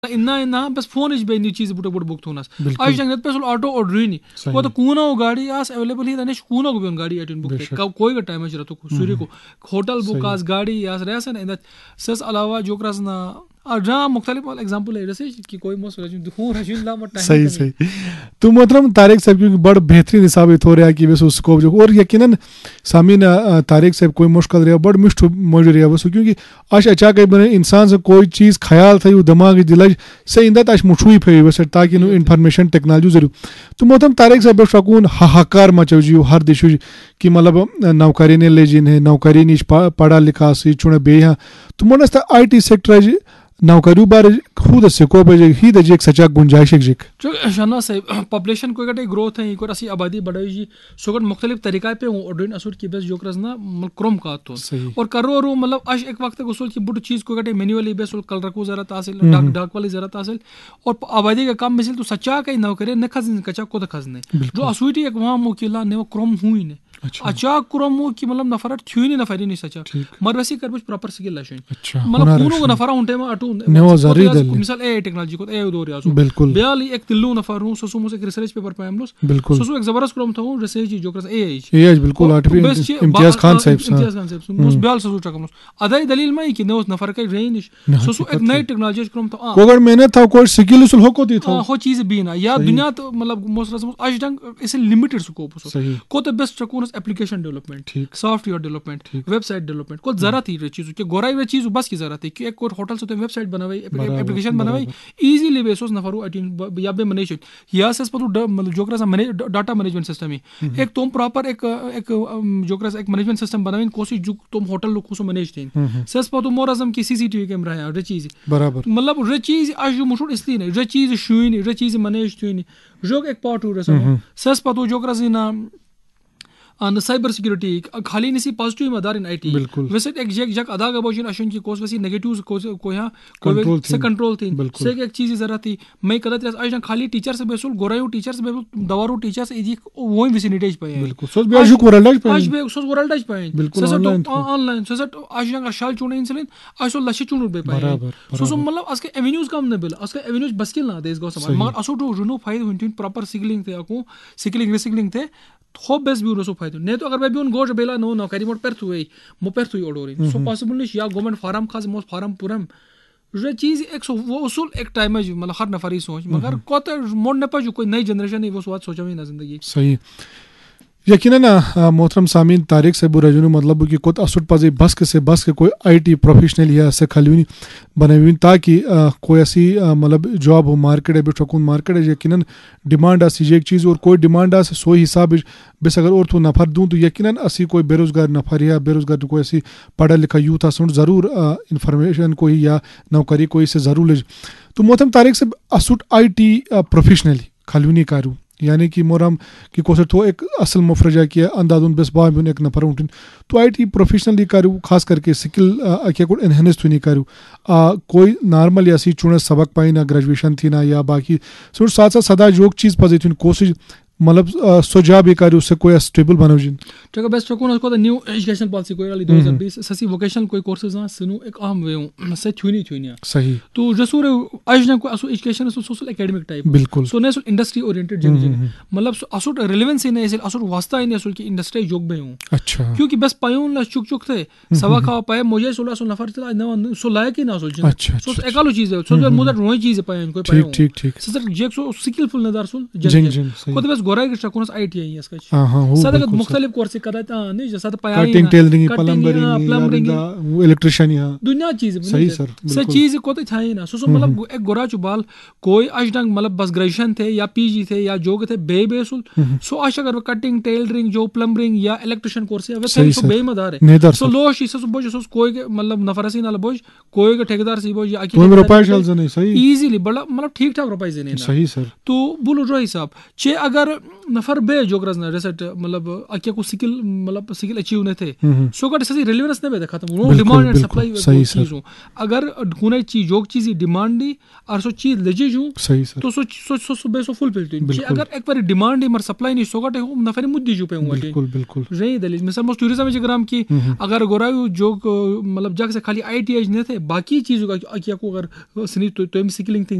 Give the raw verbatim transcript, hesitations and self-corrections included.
इन्ना इन्ना बस फोन इज बेनी चीज बुट बुट बुक थोनस आज जंग पे ऑटो ऑर्डर को तो कूना हो गाड़ी आस अवेलेबल ही तने कूना को भी गाड़ी अटेंड बुक कोई का टाइम जरा तो सूर्य को होटल बुक आस गाड़ी आस रहसन इन सस अलावा जो क्रस ना और जहाँ मुख्तलिफ एग्जाम्पल है जैसे कि कोई मौस सही सही तो मोहतरम तारिक साहब क्योंकि बड़ बेहतरीन साबित हो रहा है कि वैसे उसको जो और यकीनन सामीन तारिक साहब कोई मुश्किल रहा बड़ मिष्ट मौजूद रहा वैसे क्योंकि आज अचाक बने इंसान से कोई चीज़ ख्याल था यू दिमाग दिल से इंदा आज मुठुई फे वैसे ताकि नु इन्फॉर्मेशन टेक्नोलॉजी जरूर तो मोहतरम तारिक साहब शकून हाहाकार मचो जी हर दिशु कि मतलब नौकरी ने ले जिन है नौकरी नीच पढ़ा लिखा सी चुने बे हाँ तो मोनस आई टी सेक्टर नौकरी बार खुद से को बजे ही दे एक सचा गुंजाइश एक जो शना से पॉपुलेशन को गटे ग्रोथ है को असी आबादी बढ़ाई जी सोगन मुख्तलिफ तरीका पे ऑर्डर असुर की बस जो करना क्रम का तो और करो रो मतलब आज एक वक्त गुसल की बुट चीज को गटे मैन्युअली बेस कल रखो जरूरत हासिल डाक डाक वाली जरूरत हासिल और आबादी का काम मिसल तो सच्चा का नौकरी न खजन कचा को खजने जो असुइटी एक वहां मुकिला ने वो क्रम हुई ने अच्छा क्रम हो कि मतलब नफरत थ्यू नहीं नफरी नहीं सचा मरवसी कर कुछ प्रॉपर स्किल लशन मतलब पूनो को नफरा उनटे में अटू मिसाल ए टेक्नोलॉजी को ए दो रियासो बिल्कुल बेल एक तिल्लू नफर हूं ससु मुझे एक रिसर्च पेपर पे हमलोस बिल्कुल ससु एक जबरदस्त क्रम था रिसर्च जो कर ए ए एज बिल्कुल आर्टिफिशियल इम्तियाज खान साहब इम्तियाज खान साहब मुस बेल ससु चकमलोस अदाई दलील में कि ने उस नफर का रेंज ससु एक नई टेक्नोलॉजी क्रम था कोगर मेहनत था कोई स्किल उसल हो को दी था हो चीज भी ना या दुनिया तो मतलब मोस्ट आज डंग इसे लिमिटेड स्कोप को तो best चकून application development software development website development को जरूरत ही चीज के गोराई वे चीज बस की जरूरत है कि एक कोई होटल से तो वेबसाइट बनावे एप्लीकेशन बनावे इजीली बेसोस नफरू अटिन या बे मैनेज या सेस पतु मतलब जो क्रसा डाटा मैनेजमेंट सिस्टम है एक तुम प्रॉपर एक एक जो क्रसा एक मैनेजमेंट सिस्टम बनावे कोशिश जो तुम होटल लोग को मैनेज दैन सेस पतु मोर आजम की सीसीटीवी कैमरा है रे चीज बराबर मतलब रे चीज आज जो मुशुर इसलिए नहीं रे चीज शुइन रे चीज मैनेज तुइन जो एक पार्ट हो रहा सेस पतु जो क्रसा ना and the cyber security खाली निसी पॉजिटिव मदार इन आईटी वैसे एक जग जग अदा गबोजिन अशन की कोस वैसी नेगेटिव्स को को यहां कोई से कंट्रोल थी से एक चीज जरा थी मैं कदत आज खाली टीचर से बेसुल गोरायु टीचर से बेसुल दवारू टीचर से इजी वो विसिनिटीज पे बिल्कुल सोच बे आज कोरल पे आज बे सोच कोरल पे बिल्कुल ऑनलाइन सो सट आज जंग शाल चुने इंसलिन आज सो लशी चुनु बे पे सो सो मतलब आज के एवेन्यूज कम ने बिल आज के एवेन्यूज बस्किल ना देस गो सम मगर असो तो रुनो फायदा हुन प्रॉपर सिगलिंग थे को सिगलिंग रिसिगलिंग थे हो बेस भी उनको फायदा नहीं तो अगर मैं भी उन गोज बेला नो नो करी मोट परथु है मो परथु ओडोरी सो पॉसिबल नहीं या गवर्नमेंट फार्म खास मोस फार्म पुरम ये चीज एक सो वो उसूल एक टाइम है मतलब हर नफरी सोच मगर कोते मोड़ न पर जो कोई नई जनरेशन है वो स्वाद सोचा भी ना जिंदगी सही यकीनन मोहतरम सामीन तारिक साहब रजुन मतलब कि कोत असुट पजे बस के से बस के कोई आईटी प्रोफेशनल या से खलुनी बनावी ताकि कोई ऐसी मतलब जॉब हो मार्केट है बेटकुन मार्केट है यकीनन डिमांड आसी एक चीज़ और कोई डिमांड आ सो हिसाब बेस अगर और तो नफर दूँ तो यकीनन असी कोई बेरोजगार नफर या बेरोजगार कोई ऐसी पढ़ा लिखा यूथ आ ज़रूर इंफॉर्मेशन कोई या नौकरी कोई से ज़रूर ले तो मोहतरम तारिक साहब असुट आई टी प्रोफेशनली खलुनी कारू यानी कि मोरम कि कोसर तो एक असल मुफरजा किया अंदाजुन बस बाय एक नफर उठन तो आईटी प्रोफेशनली करूँ खास करके स्किल क्या को एनहेंस तो नहीं करूँ कोई नॉर्मल या सी चुने सबक पाई ना ग्रेजुएशन थी ना या बाकी सो साथ साथ सदा जो चीज़ पजे थी कोशिश मतलब सुझाव भी करूँ उससे कोई स्टेबल बनाओ जिन ठीक है बेस्ट चकुन उसको न्यू एजुकेशन पॉलिसी कोई वाली दो हज़ार बीस ससी वोकेशनल कोई कोर्सेज ना सुनो एक अहम वे हूं से थ्यूनी थ्यूनी सही तो जसूर आज ना कोई असो education so social academic type बिल्कुल सो ने इंडस्ट्री ओरिएंटेड जंग जंग मतलब असो रेलेवेंसी ने असो वास्ता ही ने असो की इंडस्ट्री जोग में हूं अच्छा क्योंकि बस पायून ला चुक चुक थे सवा खा पाए मुझे सोलह सो नफर चला ना सो लायक ही ना सो जन सो एकालो चीज है सो मुझे रोई चीज पाए कोई पाए ठीक ठीक सर जे सो स्किलफुल नदार सुन जंग को बस गोरा के चकुन आईटी है इसका हां हां सदा मुख्तलिफ कोर्स करता नहीं जैसा तो पाया कटिंग टेलरिंग प्लम्बरिंग इलेक्ट्रिशियन या दुनिया चीज सही सर सर चीज को तो था ही ना सो मतलब एक गोरा चुबाल कोई अजडंग मतलब बस ग्रेजुएशन थे या पीजी थे या जोग थे बे बेसुल सो आज अगर कटिंग टेलरिंग जो प्लम्बरिंग या इलेक्ट्रिशियन कोर्स है वैसे तो बे मदार है सो लो शी सो बोझ सो कोई मतलब नफरसी ना बोझ कोई के ठेकेदार सी बोझ या कोई रुपए चल नहीं सही इजीली बड़ा मतलब ठीक ठाक रुपए देने सही सर तो बोलो जो हिसाब छे अगर नफर बे जोग्रज ना रेसेट मतलब अकिया को स्किल मतलब स्किल अचीव ने थे सो का सही रेलेवेंस ने बे खत्म वो डिमांड एंड सप्लाई सही चीज हूं अगर कोने चीज जो चीज डिमांड दी और सो चीज लेजिज हूं सही सर तो सो सो सो सो बे सो फुल फिल अगर एक बार डिमांड मर सप्लाई नहीं सो का नफर मुद्दी जो पे हुआ बिल्कुल बिल्कुल रही दलील मिसाल मोस्ट टूरिज्म में जगराम की अगर गोरायु जो मतलब जग से खाली आईटी एज ने थे बाकी चीजों का अकिया को अगर सनी तो तो स्किलिंग